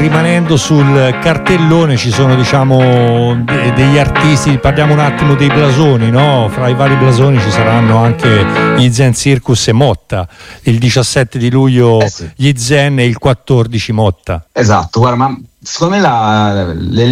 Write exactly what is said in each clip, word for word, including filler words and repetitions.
rimanendo sul cartellone ci sono, diciamo, de- degli artisti. Parliamo un attimo dei blasoni, no? Fra i vari blasoni ci saranno anche gli Zen Circus e Motta, il diciassette di luglio eh sì. gli Zen e il quattordici Motta. Esatto, guarda, ma secondo me la,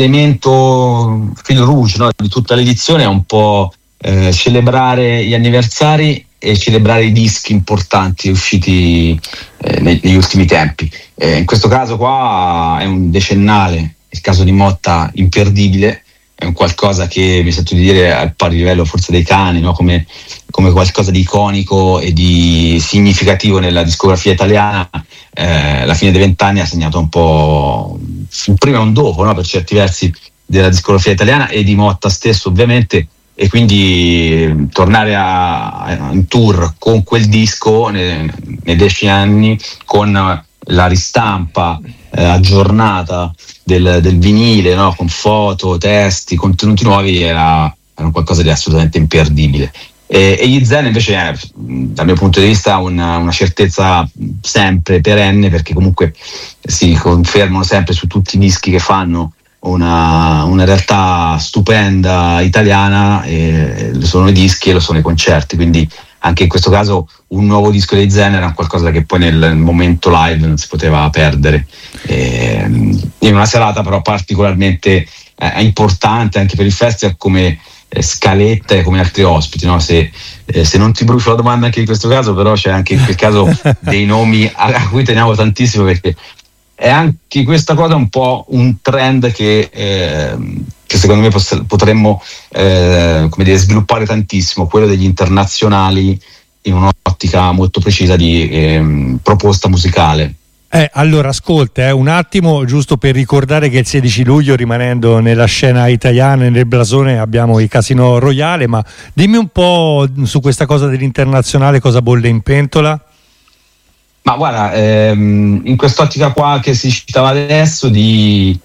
l'elemento fil rouge, no, di tutta l'edizione è un po' eh, celebrare gli anniversari e celebrare i dischi importanti usciti eh, negli ultimi tempi. Eh, in questo caso qua è un decennale, il caso di Motta imperdibile, è un qualcosa che mi sento di dire al pari livello forse dei Cani, no? come, come qualcosa di iconico e di significativo nella discografia italiana. Eh, la fine dei vent'anni ha segnato un po' un prima e un dopo, no? Per certi versi della discografia italiana e di Motta stesso ovviamente, e quindi tornare a, a in tour con quel disco nei, nei dieci anni, con la ristampa eh, aggiornata del, del vinile, no? Con foto, testi, contenuti nuovi, era, era qualcosa di assolutamente imperdibile. E, e gli Zen invece è, dal mio punto di vista, una, una certezza sempre perenne, perché comunque si confermano sempre su tutti i dischi che fanno una, una realtà stupenda italiana, e lo sono i dischi e lo sono i concerti, quindi anche in questo caso un nuovo disco dei Zen era qualcosa che poi nel momento live non si poteva perdere, e, in una serata però particolarmente eh, importante anche per il festival come eh, scaletta e come altri ospiti, no? Se, eh, se non ti brucio la domanda anche in questo caso, però c'è anche in quel caso dei nomi a, a cui teniamo tantissimo, perché è anche questa cosa un po' un trend che, eh, che secondo me poss- potremmo eh, come dire, sviluppare tantissimo, quello degli internazionali in un'ottica molto precisa di eh, proposta musicale. Eh, allora ascolta eh, un attimo, giusto per ricordare che il sedici luglio, rimanendo nella scena italiana e nel blasone, abbiamo il Casino Royale, ma dimmi un po' su questa cosa dell'internazionale, cosa bolle in pentola? Ma guarda, ehm, in quest'ottica qua che si citava adesso di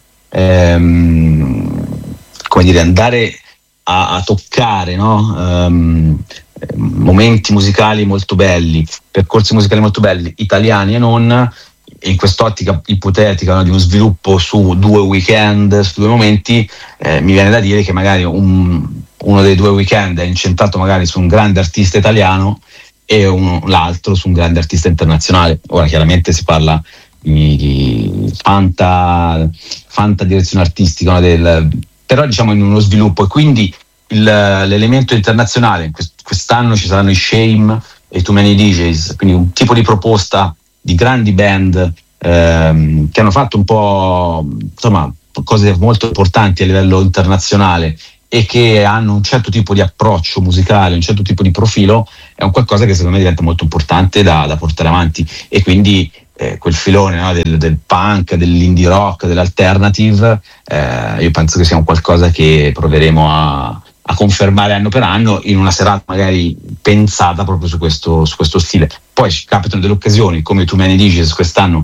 ehm, come dire, andare a, a toccare, no? um, momenti musicali molto belli, percorsi musicali molto belli, italiani e non, in quest'ottica ipotetica, no, di uno sviluppo su due weekend, su due momenti, eh, mi viene da dire che magari un, uno dei due weekend è incentrato magari su un grande artista italiano e un, l'altro su un grande artista internazionale. Ora chiaramente si parla di, di fanta, fanta direzione artistica, no, del, però diciamo in uno sviluppo, e quindi il, l'elemento internazionale, quest, quest'anno ci saranno i Shame e i Too Many D Js, quindi un tipo di proposta di grandi band ehm, che hanno fatto un po', insomma, cose molto importanti a livello internazionale e che hanno un certo tipo di approccio musicale, un certo tipo di profilo, è un qualcosa che secondo me diventa molto importante da, da portare avanti, e quindi eh, quel filone, no, del, del punk, dell'indie rock, dell'alternative, eh, io penso che sia un qualcosa che proveremo a, a confermare anno per anno in una serata magari pensata proprio su questo, su questo stile. Poi ci capitano delle occasioni come i Too Many D Js quest'anno,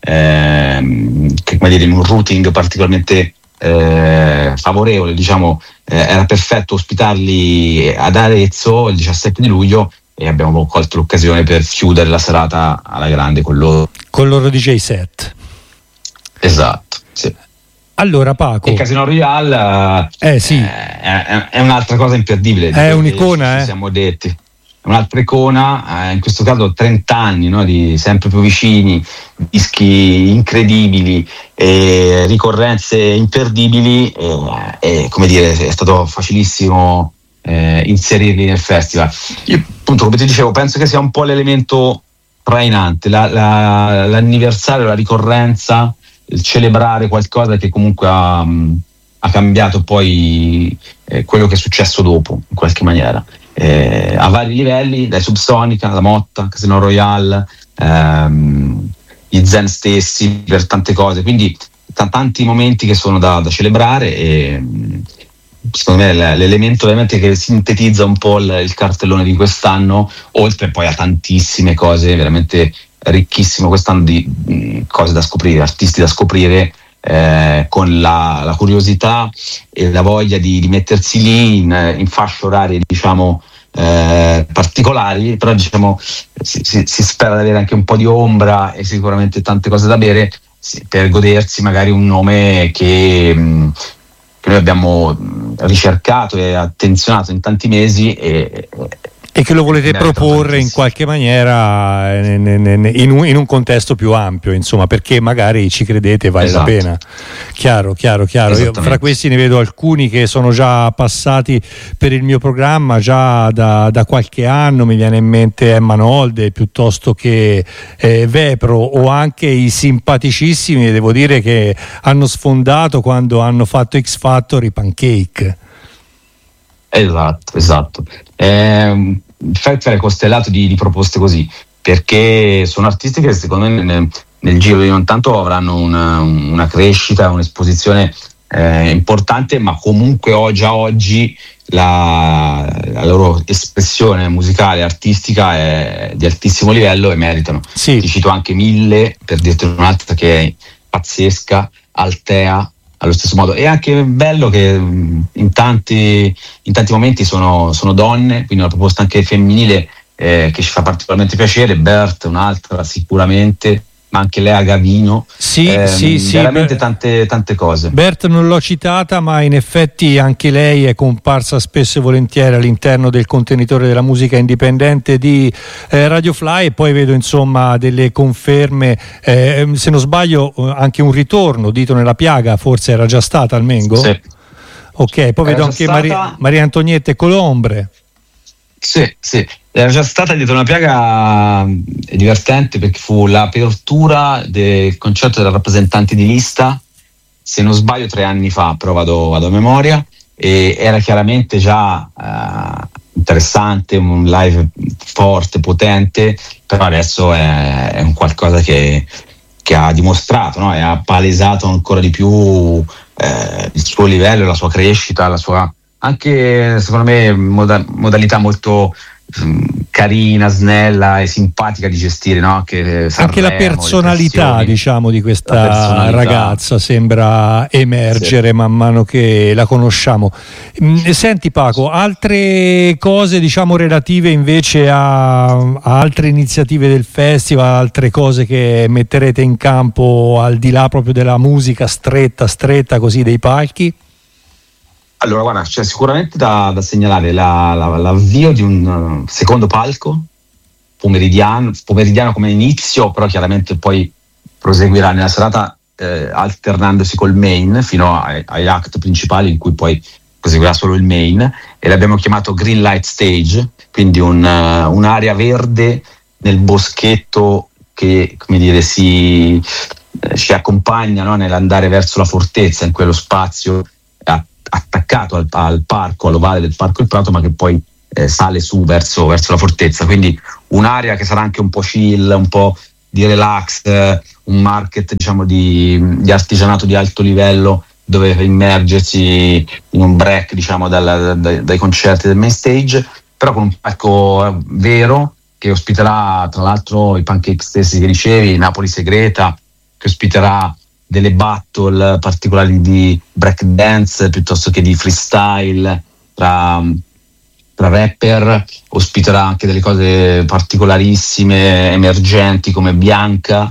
ehm, che come dire in un routing particolarmente eh, favorevole, diciamo, eh, era perfetto ospitarli ad Arezzo il diciassette di luglio, e abbiamo colto l'occasione per chiudere la serata alla grande con loro con loro D J set. Esatto, sì. Allora Paco, il Casino Royale eh, sì. è, è, è un'altra cosa imperdibile, è un'icona, ci eh. siamo detti, è un'altra icona, eh, in questo caso trenta anni, no, di sempre più vicini, dischi incredibili e ricorrenze imperdibili, e, e come dire, è stato facilissimo eh, inserirli nel festival. Io appunto, come ti dicevo, penso che sia un po' l'elemento trainante, la, la, l'anniversario, la ricorrenza, il celebrare qualcosa che comunque ha, ha cambiato poi eh, quello che è successo dopo, in qualche maniera, eh, a vari livelli, dai Subsonica, la Motta, Casino Royale, ehm, gli Zen stessi, per tante cose, quindi t- tanti momenti che sono da, da celebrare, e secondo me l'elemento veramente che sintetizza un po' il, il cartellone di quest'anno, oltre poi a tantissime cose veramente ricchissimo quest'anno di mh, cose da scoprire, artisti da scoprire, eh, con la, la curiosità e la voglia di, di mettersi lì in, in fasce orarie, diciamo, eh, particolari, però diciamo si, si, si spera di avere anche un po' di ombra e sicuramente tante cose da bere, per godersi magari un nome che, che noi abbiamo ricercato e attenzionato in tanti mesi e, e che lo volete proporre in qualche maniera in un, in un contesto più ampio, insomma, perché magari ci credete, vale esatto. la pena. Chiaro, chiaro, chiaro. Io fra questi ne vedo alcuni che sono già passati per il mio programma già da, da qualche anno. Mi viene in mente Emma Nolde piuttosto che eh, Vepro, o anche i simpaticissimi, devo dire, che hanno sfondato quando hanno fatto X Factor, i Pancake. Esatto, esatto. Eh, Festival è costellato di, di proposte così, perché sono artisti che secondo me nel, nel giro di non tanto avranno una, una crescita, un'esposizione eh, importante, ma comunque ho, già oggi la, la loro espressione musicale, artistica è di altissimo livello e meritano. Sì. Ti cito anche Mille, per dirti un'altra che è pazzesca, Altea, allo stesso modo. È anche bello che in tanti, in tanti momenti sono, sono donne, quindi una proposta anche femminile eh, che ci fa particolarmente piacere. Bert, un'altra sicuramente, ma anche Lea Gavino. Sì, eh, sì, sì. Veramente tante, tante cose. Bert non l'ho citata, ma in effetti anche lei è comparsa spesso e volentieri all'interno del contenitore della musica indipendente di eh, Radio Fly, e poi vedo insomma delle conferme, eh, se non sbaglio anche un ritorno, Dito nella piaga, forse era già stata al Mengo? Sì. Ok, poi era vedo anche stata... Maria, Maria Antonietta e Colombre. Sì, sì, era già stata dietro una piaga, è divertente perché fu l'apertura del concerto dei rappresentanti di lista, se non sbaglio tre anni fa, però vado, vado a memoria, e era chiaramente già eh, interessante, un live forte, potente, però adesso è, è un qualcosa che, che ha dimostrato, no? E ha palesato ancora di più eh, il suo livello, la sua crescita, la sua... anche secondo me moda- modalità molto um, carina, snella e simpatica di gestire, no? Che Sanremo, anche la personalità, diciamo, di questa ragazza sembra emergere sì. man mano che la conosciamo. Senti Paco, altre cose diciamo relative invece a, a altre iniziative del festival, altre cose che metterete in campo al di là proprio della musica stretta stretta così dei palchi? Allora, guarda, c'è sicuramente da, da segnalare la, la, l'avvio di un uh, secondo palco pomeridiano, pomeridiano come inizio, però chiaramente poi proseguirà nella serata eh, alternandosi col main fino ai, ai act principali, in cui poi proseguirà solo il main, e l'abbiamo chiamato Green Light Stage, quindi un, uh, un'area verde nel boschetto che, come dire, si, eh, ci accompagna, no, nell'andare verso la fortezza, in quello spazio attaccato al, al parco, all'ovale del Parco Il Prato, ma che poi eh, sale su verso, verso la fortezza, quindi un'area che sarà anche un po' chill, un po' di relax, eh, un market diciamo di, di artigianato di alto livello, dove immergersi in un break diciamo dal, dai, dai concerti del main stage, però con un palco vero che ospiterà tra l'altro i Pancake stessi che dicevi, Napoli Segreta, che ospiterà delle battle particolari di break dance piuttosto che di freestyle tra, tra rapper, ospiterà anche delle cose particolarissime, emergenti, come Bianca,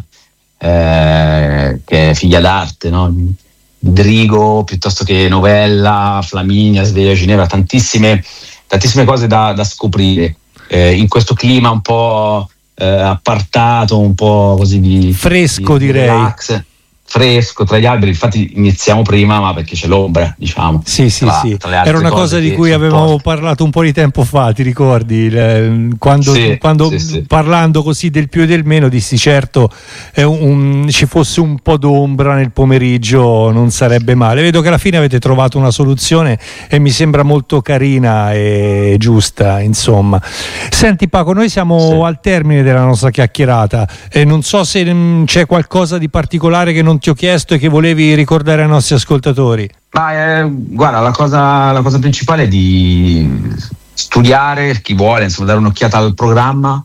eh, che è figlia d'arte, no? Drigo, piuttosto che Novella, Flaminia, Sveglia Ginevra, tantissime, tantissime cose da, da scoprire eh, in questo clima un po' eh, appartato, un po' così di fresco, di, direi. Di relax. Fresco tra gli alberi, infatti iniziamo prima, ma perché c'è l'ombra, diciamo. Sì, sì, tra, sì. Tra era una cosa di cui avevamo supporta. parlato un po' di tempo fa, ti ricordi? Quando, sì, quando sì, sì. parlando così del più e del meno dissi certo eh, un, ci fosse un po' d'ombra nel pomeriggio non sarebbe male. Vedo che alla fine avete trovato una soluzione e mi sembra molto carina e giusta, insomma. Senti Paco, noi siamo sì. al termine della nostra chiacchierata e non so se mh, c'è qualcosa di particolare che non ti ho chiesto e che volevi ricordare ai nostri ascoltatori. Ma eh, guarda, la cosa, la cosa principale è di studiare, chi vuole, insomma, dare un'occhiata al programma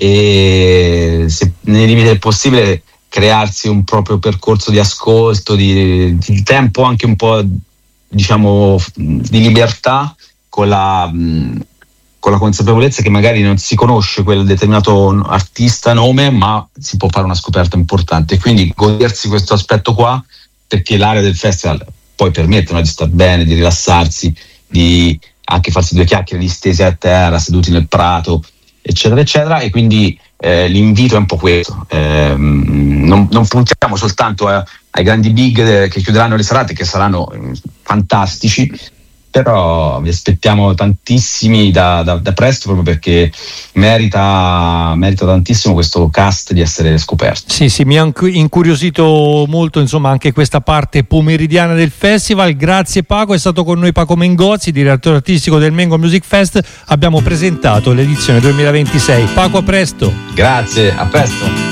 e, se nei limiti del possibile, crearsi un proprio percorso di ascolto, di, di tempo anche un po', diciamo, di libertà, con la, con la consapevolezza che magari non si conosce quel determinato artista, nome, ma si può fare una scoperta importante, e quindi godersi questo aspetto qua, perché l'area del festival poi permette, no, di star bene, di rilassarsi, di anche farsi due chiacchiere distesi a terra, seduti nel prato, eccetera eccetera, e quindi eh, l'invito è un po' questo, eh, non, non puntiamo soltanto a, ai grandi big che chiuderanno le serate, che saranno eh, fantastici, però vi aspettiamo tantissimi da, da, da presto, proprio perché merita, merita tantissimo questo cast di essere scoperto. Sì, sì, mi ha incuriosito molto, insomma, anche questa parte pomeridiana del festival. Grazie Paco, è stato con noi Paco Mengozzi, direttore artistico del Mengo Music Fest. Abbiamo presentato l'edizione duemilaventisei. Paco, a presto. Grazie, a presto.